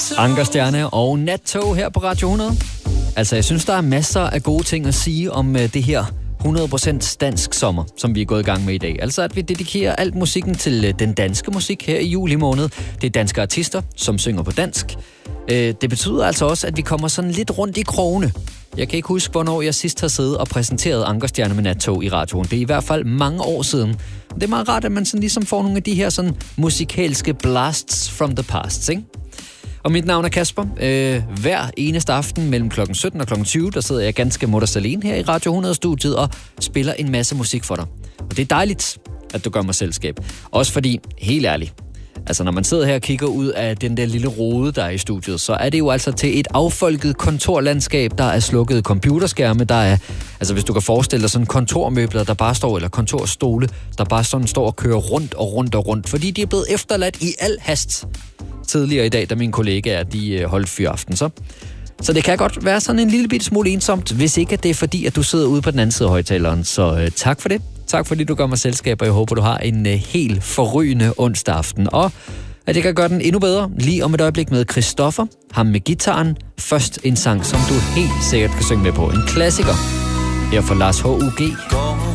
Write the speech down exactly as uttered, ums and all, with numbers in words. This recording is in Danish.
Anker Stjerne og Nattog her på Radio hundrede. Altså, jeg synes, der er masser af gode ting at sige om uh, det her hundrede procent dansk sommer, som vi er gået i gang med i dag. Altså, at vi dedikerer alt musikken til uh, den danske musik her i juli måned. Det er danske artister, som synger på dansk. Uh, det betyder altså også, at vi kommer sådan lidt rundt i krogene. Jeg kan ikke huske, hvornår jeg sidst har siddet og præsenteret Anker Stjerne med Nattog i radioen. Det er i hvert fald mange år siden. Det er meget rart, at man sådan ligesom får nogle af de her sådan musikalske blasts from the past, ikke? Og mit navn er Kasper. Øh, hver eneste aften mellem klokken sytten og klokken tyve, der sidder jeg ganske mutters alene her i Radio hundrede-studiet og spiller en masse musik for dig. Og det er dejligt, at du gør mig selskab. Også fordi, helt ærligt, altså når man sidder her og kigger ud af den der lille rode, der er i studiet, så er det jo altså til et affolket kontorlandskab, der er slukket computerskærme, der er, altså hvis du kan forestille dig sådan kontormøbler, der bare står, eller kontorstole, der bare sådan står og kører rundt og rundt og rundt, fordi de er blevet efterladt i al hast tidligere i dag, da mine kollegaer, de holdt fyraften, så. Så det kan godt være sådan en lille bitte smule ensomt, hvis ikke at det er fordi, at du sidder ude på den anden side af højtaleren. Så øh, tak for det. Tak fordi du gør mig selskab, og jeg håber, du har en øh, helt forrygende onsdag aften. Og at jeg kan gøre den endnu bedre, lige om et øjeblik med Christoffer, ham med gitaren. Først en sang, som du helt sikkert kan synge med på. En klassiker. Her for Lars H U G.